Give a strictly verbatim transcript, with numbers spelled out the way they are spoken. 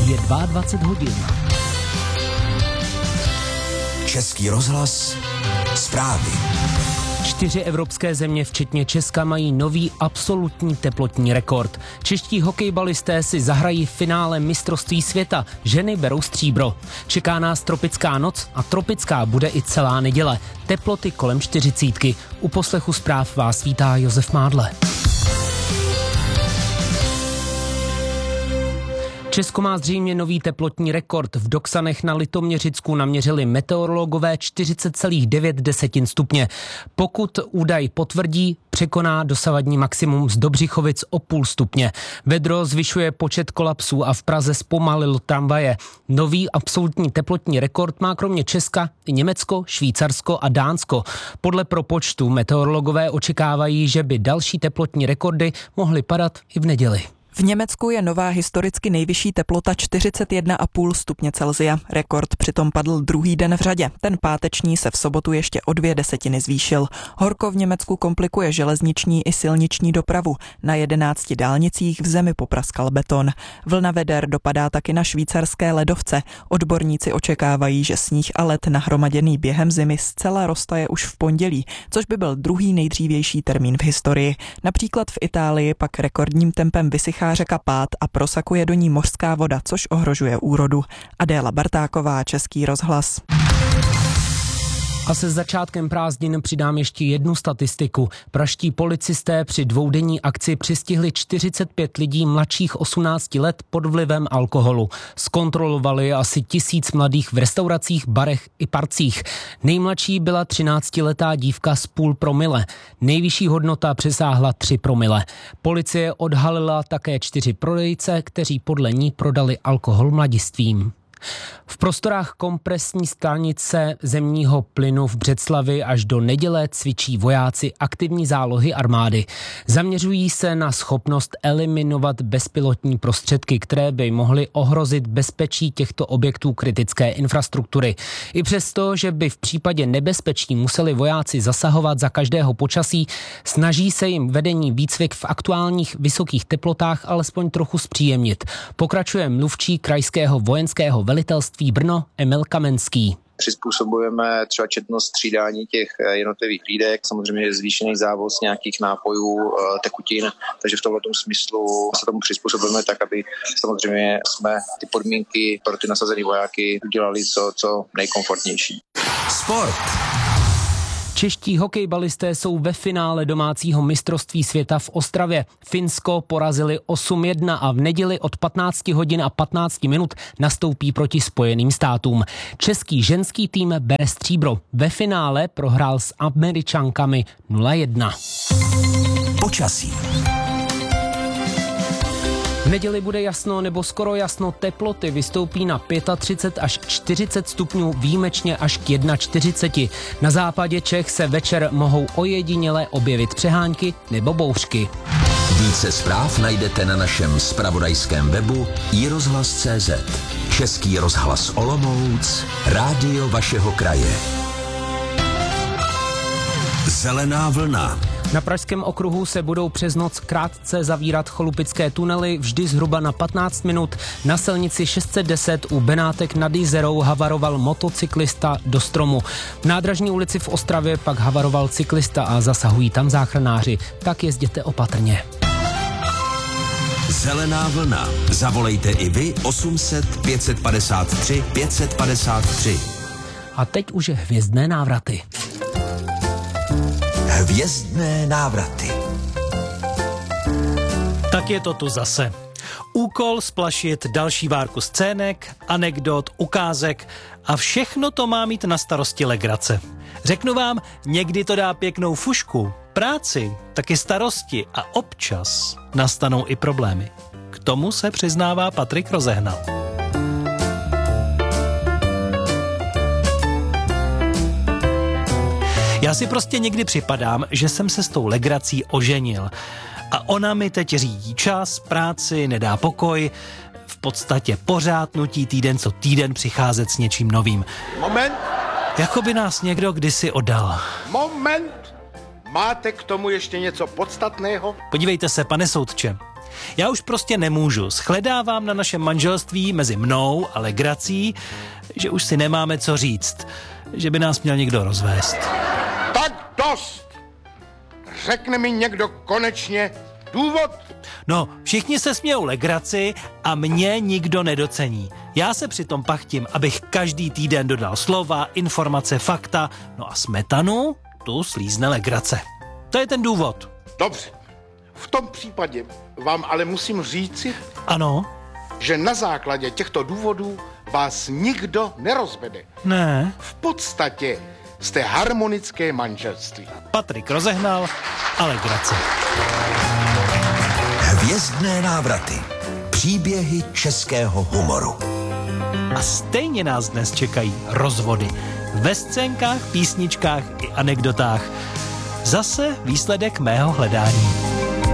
Je dvacet dva hodin. Český rozhlas, zprávy. Čtyři evropské země, včetně Česka, mají nový absolutní teplotní rekord. Čeští hokejbalisté si zahrají v finále mistrovství světa. Ženy berou stříbro. Čeká nás tropická noc a tropická bude i celá neděle. Teploty kolem čtyřicítky. U poslechu zpráv vás vítá Josef Mádle. Česko má zřejmě nový teplotní rekord. V Doksanech na Litoměřicku naměřili meteorologové čtyřicet celá devět stupně. Pokud údaj potvrdí, překoná dosavadní maximum z Dobřichovic o půl stupně. Vedro zvyšuje počet kolapsů a v Praze zpomalilo tramvaje. Nový absolutní teplotní rekord má kromě Česka i Německo, Švýcarsko a Dánsko. Podle propočtu meteorologové očekávají, že by další teplotní rekordy mohly padat i v neděli. V Německu je nová historicky nejvyšší teplota čtyřicet jedna celá pět stupně Celsia. Rekord přitom padl druhý den v řadě. Ten páteční se v sobotu ještě o dvě desetiny zvýšil. Horko v Německu komplikuje železniční i silniční dopravu. Na jedenácti dálnicích v zemi popraskal beton. Vlna veder dopadá taky na švýcarské ledovce. Odborníci očekávají, že sníh a led nahromaděný během zimy zcela roztaje už v pondělí, což by byl druhý nejdřívější termín v historii. Například v Itálii pak rekordním tempem vysychá řeka Pát a prosakuje do ní mořská voda, což ohrožuje úrodu. Adéla Bartáková, Český rozhlas. A se začátkem prázdnin přidám ještě jednu statistiku. Pražští policisté při dvoudenní akci přistihli čtyřicet pět lidí mladších osmnácti let pod vlivem alkoholu. Zkontrolovali asi tisíc mladých v restauracích, barech i parcích. Nejmladší byla třináctiletá dívka z půl promile. Nejvyšší hodnota přesáhla tři promile. Policie odhalila také čtyři prodejce, kteří podle ní prodali alkohol mladistvím. V prostorách kompresní stanice zemního plynu v Břeclavi až do neděle cvičí vojáci aktivní zálohy armády. Zaměřují se na schopnost eliminovat bezpilotní prostředky, které by mohly ohrozit bezpečí těchto objektů kritické infrastruktury. I přesto, že by v případě nebezpečí museli vojáci zasahovat za každého počasí, snaží se jim vedení výcvik v aktuálních vysokých teplotách alespoň trochu zpříjemnit. Pokračuje mluvčí krajského vojenského velitelství Brno Emil Kamenský. Přizpůsobujeme třeba četnost střídání těch jednotlivých hlídek, samozřejmě je zvýšený závoz nějakých nápojů, tekutin, takže v tomto smyslu se tomu přizpůsobujeme tak, aby samozřejmě jsme ty podmínky pro ty nasazené vojáky udělali co, co nejkomfortnější. Sport. Čeští hokejbalisté jsou ve finále domácího mistrovství světa v Ostravě. Finsko porazili osm jedna a v neděli od patnáct hodin a patnáct minut nastoupí proti Spojeným státům. Český ženský tým bere stříbro. Ve finále prohrál s Američankami nula jedna. Počasí. V neděli bude jasno nebo skoro jasno, teploty vystoupí na třicet pět až čtyřicet stupňů, výjimečně až k čtyřiceti jedna. Na západě Čech se večer mohou ojediněle objevit přehánky nebo bouřky. Více zpráv najdete na našem zpravodajském webu i rozhlas tečka cé zet. Český rozhlas Olomouc, rádio vašeho kraje. Zelená vlna. Na Pražském okruhu se budou přes noc krátce zavírat cholupické tunely, vždy zhruba na patnáct minut. Na silnici šest set deset u Benátek nad Jizerou havaroval motocyklista do stromu. V Nádražní ulici v Ostravě pak havaroval cyklista a zasahují tam záchranáři. Tak jezděte opatrně. Zelená vlna. Zavolejte i vy osm set pět set padesát tři pět set padesát tři. A teď už hvězdné návraty. Hvězdné návraty. Tak je to tu zase. Úkol splašit další várku scének, anekdot, ukázek a všechno to má mít na starosti legrace. Řeknu vám, někdy to dá pěknou fušku, práci, taky starosti a občas nastanou i problémy. K tomu se přiznává Patrik Rozehnal. Já si prostě někdy připadám, že jsem se s tou legrací oženil. A ona mi teď řídí čas, práci, nedá pokoj. V podstatě pořád nutí týden co týden přicházet s něčím novým. Moment. Jako by nás někdo kdysi oddal. Moment. Máte k tomu ještě něco podstatného? Podívejte se, pane soudče. Já už prostě nemůžu. Shledávám na našem manželství mezi mnou a legrací, že už si nemáme co říct. Že by nás měl někdo rozvést. Tak dost! Řekne mi někdo konečně důvod? No, všichni se smějou legraci a mě nikdo nedocení. Já se přitom pachtím, abych každý týden dodal slova, informace, fakta, no a smetanu tu slízne legrace. To je ten důvod. Dobře. V tom případě vám ale musím říci, ano, že na základě těchto důvodů vás nikdo nerozvede. Ne. V podstatě jste harmonické manželství. Patrik rozehnal a legrace. Hvězdné návraty. Příběhy českého humoru. A stejně nás dnes čekají rozvody. Ve scénkách, písničkách i anekdotách. Zase výsledek mého hledání.